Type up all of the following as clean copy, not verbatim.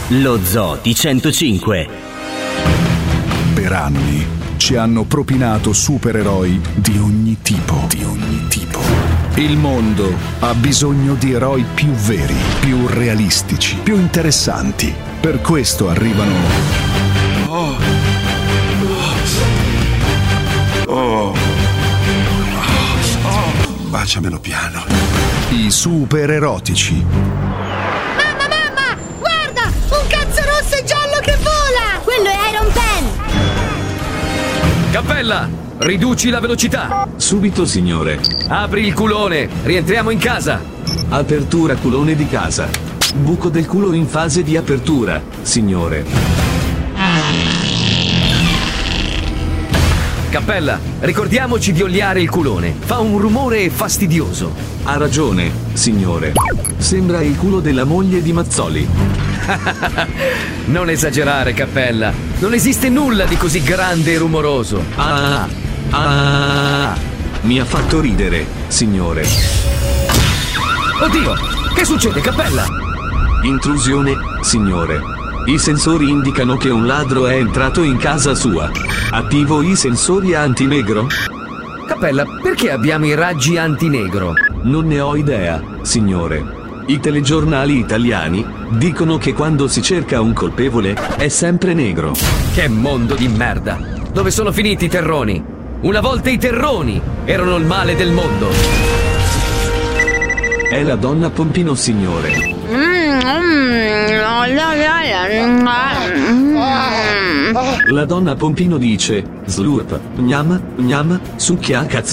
Lo Zoo di 105. Per anni ci hanno propinato supereroi di ogni tipo. Il mondo ha bisogno di eroi più veri, più realistici, più interessanti. Per questo arrivano baciamelo piano. i supererotici. Mamma, guarda! Un cazzo rosso e giallo che vola! Quello è Iron Pen! Cappella, riduci la velocità. Subito, signore. Apri il culone, rientriamo in casa. Apertura culone di casa. Buco del culo in fase di apertura, signore. Cappella, ricordiamoci di oliare il culone. Fa un rumore fastidioso. Ha ragione, signore. Sembra il culo della moglie di Mazzoli. Non esagerare, Cappella. Non esiste nulla di così grande e rumoroso. Mi ha fatto ridere, signore. Oddio, che succede, Cappella? Intrusione, signore. I sensori indicano che un ladro è entrato in casa sua. Attivo i sensori antinegro? Cappella, perché abbiamo i raggi antinegro? Non ne ho idea, signore. I telegiornali italiani dicono che quando si cerca un colpevole è sempre negro. Che mondo di merda! Dove sono finiti i terroni? Una volta i terroni erano il male del mondo. È la donna Pompino, signore. La donna Pompino dice: slurp, gnam, gnam, succhia caz,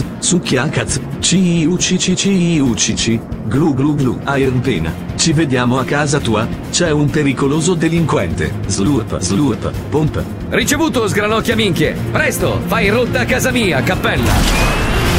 ciucci, glu glu glu, Iron Pen. Ci vediamo a casa tua, c'è un pericoloso delinquente. Slurp, pomp. Ricevuto, sgranocchia minchie. Presto, fai rotta a casa mia, Cappella.